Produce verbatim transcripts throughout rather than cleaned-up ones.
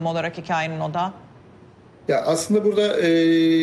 olarak hikayenin o da? Ya aslında burada e,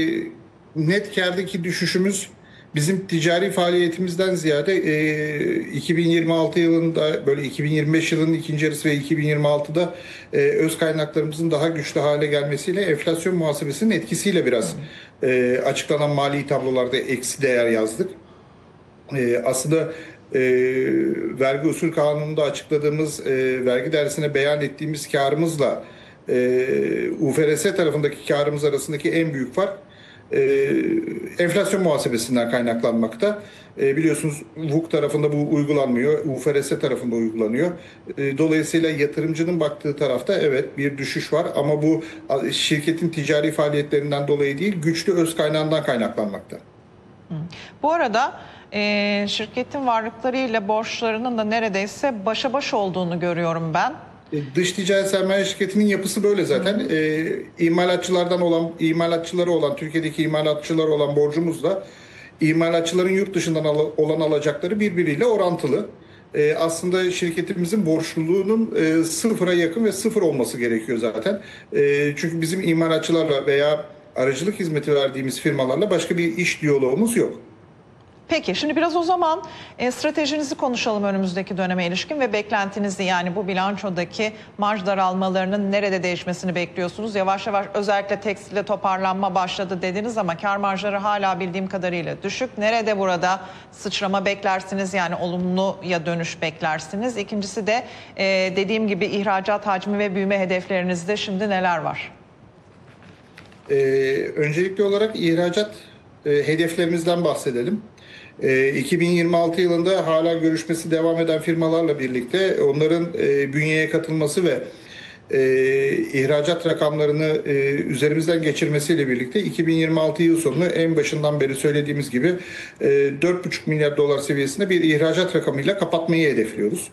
net kârdaki düşüşümüz bizim ticari faaliyetimizden ziyade e, iki bin yirmi altı yılında böyle iki bin yirmi beş yılının ikinci yarısı ve iki bin yirmi altıda e, öz kaynaklarımızın daha güçlü hale gelmesiyle enflasyon muhasebesinin etkisiyle biraz e, açıklanan mali tablolarda eksi değer yazdık. E, aslında e, vergi usul kanununda açıkladığımız e, vergi dairesine beyan ettiğimiz karımızla e, U F R S tarafındaki karımız arasındaki en büyük fark e, enflasyon muhasebesinden kaynaklanmakta. E, biliyorsunuz V U K tarafında bu uygulanmıyor, U F R S tarafında uygulanıyor. E, dolayısıyla yatırımcının baktığı tarafta evet bir düşüş var ama bu şirketin ticari faaliyetlerinden dolayı değil, güçlü öz kaynağından kaynaklanmakta. Bu arada e, şirketin varlıklarıyla borçlarının da neredeyse başa baş olduğunu görüyorum ben. Dış ticaret sermaye şirketinin yapısı böyle zaten. E, imalatçılardan olan, imalatçıları olan, Türkiye'deki imalatçıları olan borcumuzla imalatçıların yurt dışından al, olan alacakları birbiriyle orantılı. E, aslında şirketimizin borçluluğunun e, sıfıra yakın ve sıfır olması gerekiyor zaten. E, çünkü bizim imalatçılarla veya aracılık hizmeti verdiğimiz firmalarla başka bir iş diyalogumuz yok. Peki şimdi biraz o zaman e, stratejinizi konuşalım önümüzdeki döneme ilişkin ve beklentinizi, yani bu bilançodaki marj daralmalarının nerede değişmesini bekliyorsunuz? Yavaş yavaş özellikle tekstilde toparlanma başladı dediniz ama kar marjları hala bildiğim kadarıyla düşük. Nerede burada sıçrama beklersiniz, yani olumluya dönüş beklersiniz? İkincisi de e, dediğim gibi ihracat hacmi ve büyüme hedeflerinizde şimdi neler var? Ee, öncelikli olarak ihracat e, hedeflerimizden bahsedelim. E, iki bin yirmi altı yılında hala görüşmesi devam eden firmalarla birlikte onların e, bünyeye katılması ve e, ihracat rakamlarını e, üzerimizden geçirmesiyle birlikte iki bin yirmi altı yıl sonunu en başından beri söylediğimiz gibi e, dört buçuk milyar dolar seviyesinde bir ihracat rakamıyla kapatmayı hedefliyoruz.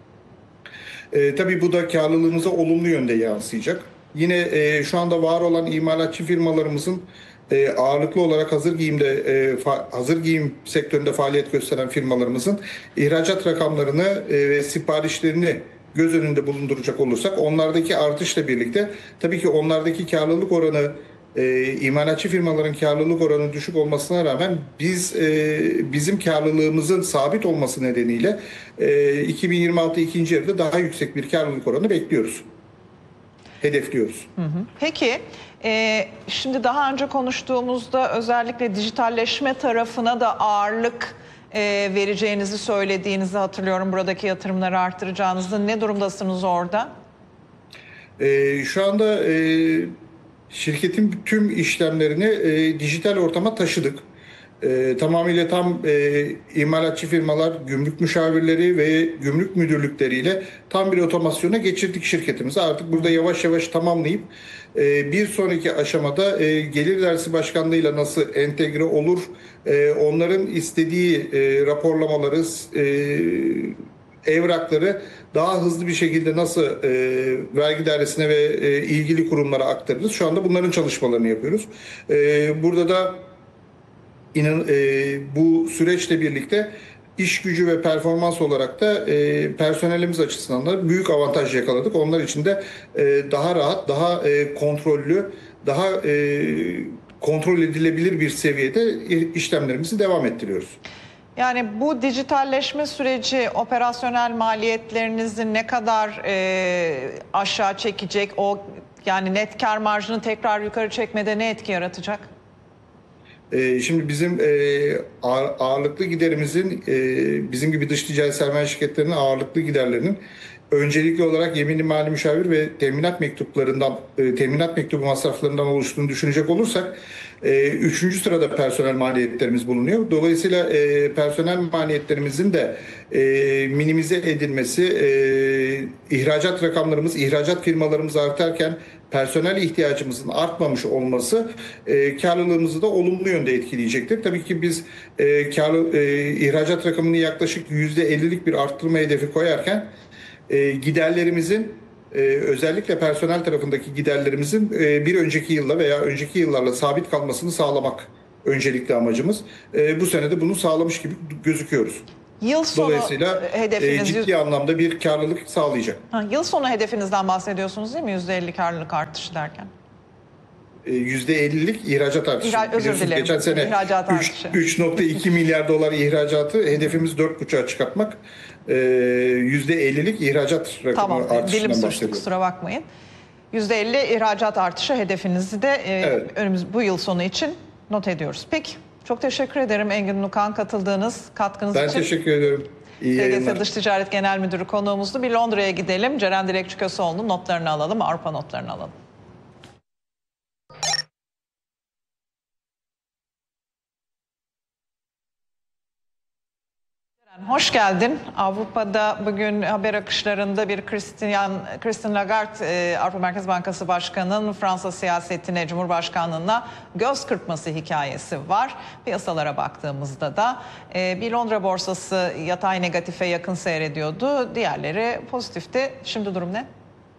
E, tabii bu da karlılığımıza olumlu yönde yansıyacak. Yine e, şu anda var olan imalatçı firmalarımızın e, ağırlıklı olarak hazır giyimde e, fa, hazır giyim sektöründe faaliyet gösteren firmalarımızın ihracat rakamlarını e, ve siparişlerini göz önünde bulunduracak olursak onlardaki artışla birlikte tabii ki onlardaki karlılık oranı e, imalatçı firmaların karlılık oranı düşük olmasına rağmen biz e, bizim karlılığımızın sabit olması nedeniyle e, iki bin yirmi altı ikinci yarıda daha yüksek bir karlılık oranı bekliyoruz. Hedefliyoruz. Hı hı. Peki e, şimdi daha önce konuştuğumuzda özellikle dijitalleşme tarafına da ağırlık e, vereceğinizi söylediğinizi hatırlıyorum. Buradaki yatırımları arttıracağınızı. Ne durumdasınız orada? E, şu anda e, şirketin tüm işlemlerini e, dijital ortama taşıdık. E, tamamıyla tam e, imalatçı firmalar, gümrük müşavirleri ve gümrük müdürlükleriyle tam bir otomasyona geçirdik şirketimizi. Artık burada yavaş yavaş tamamlayıp e, bir sonraki aşamada e, gelir dersi başkanlığıyla nasıl entegre olur, e, onların istediği e, raporlamaları, e, evrakları daha hızlı bir şekilde nasıl e, vergi dairesine ve e, ilgili kurumlara aktarırız. Şu anda bunların çalışmalarını yapıyoruz. E, burada da İnan, e, bu süreçle birlikte iş gücü ve performans olarak da e, personelimiz açısından da büyük avantaj yakaladık. Onlar için de e, daha rahat, daha e, kontrollü, daha e, kontrol edilebilir bir seviyede işlemlerimizi devam ettiriyoruz. Yani bu dijitalleşme süreci operasyonel maliyetlerinizi ne kadar e, aşağı çekecek? O yani net kar marjını tekrar yukarı çekmede ne etki yaratacak? Şimdi bizim ağırlıklı giderimizin, bizim gibi dış ticaret sermaye şirketlerinin ağırlıklı giderlerinin öncelikli olarak yeminli mali müşavir ve teminat mektuplarından, teminat mektubu masraflarından oluştuğunu düşünecek olursak üçüncü sırada personel maliyetlerimiz bulunuyor. Dolayısıyla personel maliyetlerimizin de minimize edilmesi, ihracat rakamlarımız, ihracat firmalarımız artarken personel ihtiyacımızın artmamış olması e, karlılığımızı da olumlu yönde etkileyecektir. Tabii ki biz e, karlı, e, ihracat rakamını yaklaşık yüzde ellilik bir arttırma hedefi koyarken e, giderlerimizin e, özellikle personel tarafındaki giderlerimizin e, bir önceki yılla veya önceki yıllarla sabit kalmasını sağlamak öncelikli amacımız. E, bu sene de bunu sağlamış gibi gözüküyoruz. Yıl sonu Dolayısıyla hedefiniz e, ciddi anlamda bir karlılık sağlayacak. Ha, yıl sonu hedefinizden bahsediyorsunuz değil mi? yüzde elli karlılık artışı derken. yüzde ellilik ihracat artışı. İhra- özür Biliyorsunuz dilerim. geçen sene İhracat artışı. üç nokta iki milyar dolar ihracatı, hedefimiz dört buçuğa çıkartmak. Ee, yüzde ellilik ihracat rakamı Tamam, artışından dilim sürçtü, bahsediyoruz. kusura bakmayın. yüzde elli ihracat artışı hedefinizi de e, Evet. önümüz bu yıl sonu için not ediyoruz. Peki, çok teşekkür ederim Engin Nukan katıldığınız, katkınız Ben için. teşekkür ediyorum. İyi T G yayınlar. S Dış Ticaret Genel Müdürü konuğumuzdu. Bir Londra'ya gidelim. Ceren Dilekçi Köseoğlu'nun notlarını alalım, Avrupa notlarını alalım. Hoş geldin. Avrupa'da bugün haber akışlarında bir Christian, Christine Lagarde, e, Avrupa Merkez Bankası Başkanı'nın Fransa siyasetine, Cumhurbaşkanlığına göz kırpması hikayesi var. Piyasalara baktığımızda da e, bir Londra borsası yatay negatife yakın seyrediyordu. Diğerleri pozitifti. Şimdi durum ne?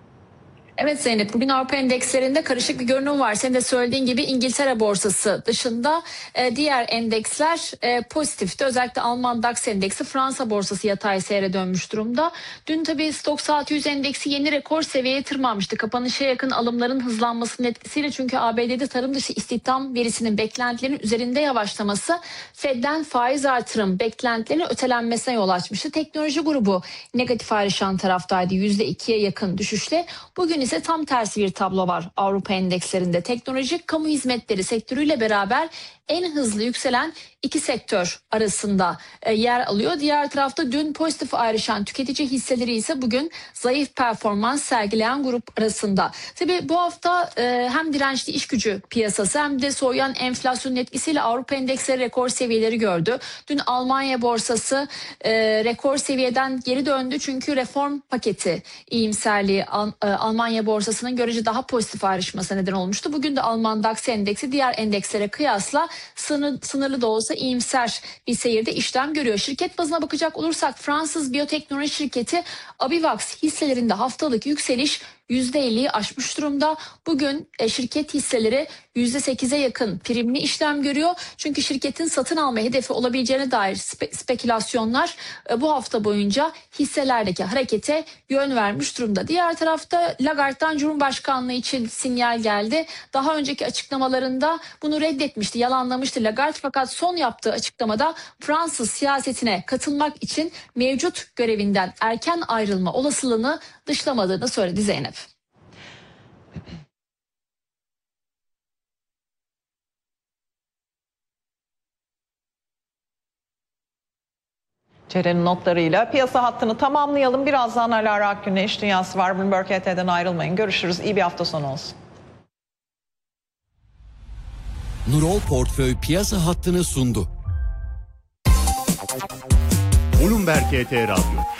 Evet Zeynep, bugün Avrupa endekslerinde karışık bir görünüm var. Senin de söylediğin gibi İngiltere borsası dışında e, diğer endeksler e, pozitifti. Özellikle Alman DAX endeksi, Fransa borsası yatay seyre dönmüş durumda. Dün tabii Stoxx altı yüz endeksi yeni rekor seviyeye tırmanmıştı. Kapanışa yakın alımların hızlanmasının etkisiyle, çünkü A B D'de tarım dışı istihdam verisinin beklentilerin üzerinde yavaşlaması Fed'den faiz artırım beklentilerinin ötelenmesine yol açmıştı. Teknoloji grubu negatif ayrışan taraftaydı, yüzde ikiye yakın düşüşle. Bugün ise tam tersi bir tablo var Avrupa endekslerinde. Teknoloji, kamu hizmetleri sektörüyle beraber en hızlı yükselen iki sektör arasında e, yer alıyor. Diğer tarafta dün pozitif ayrışan tüketici hisseleri ise bugün zayıf performans sergileyen grup arasında. Tabii bu hafta e, hem dirençli iş gücü piyasası hem de soğuyan enflasyonun etkisiyle Avrupa endeksleri rekor seviyeleri gördü. Dün Almanya borsası e, rekor seviyeden geri döndü, çünkü reform paketi iyimserliği Al, e, Almanya borsasının görece daha pozitif ayrışmasına neden olmuştu. Bugün de Alman DAX endeksi diğer endekslere kıyasla sınır, sınırlı da olsa iyimser bir seyirde işlem görüyor. Şirket bazına bakacak olursak Fransız biyoteknoloji şirketi Abivax hisselerinde haftalık yükseliş yüzde elliyi aşmış durumda. Bugün e, şirket hisseleri yüzde sekize yakın primli işlem görüyor. Çünkü şirketin satın alma hedefi olabileceğine dair spe, spekülasyonlar e, bu hafta boyunca hisselerdeki harekete yön vermiş durumda. Diğer tarafta Lagarde'dan Cumhurbaşkanlığı için sinyal geldi. Daha önceki açıklamalarında bunu reddetmişti, yalanlamıştı Lagarde. Fakat son yaptığı açıklamada Fransız siyasetine katılmak için mevcut görevinden erken ayrılma olasılığını dışlamadığını söyledi Zeynep. Ceren'in notlarıyla piyasa hattını tamamlayalım. Birazdan Alara Akgün'le İş Dünyası var. Bloomberg H T'den ayrılmayın. Görüşürüz. İyi bir hafta sonu olsun. Nurol Portföy piyasa hattını sundu. Bloomberg H T Radyo.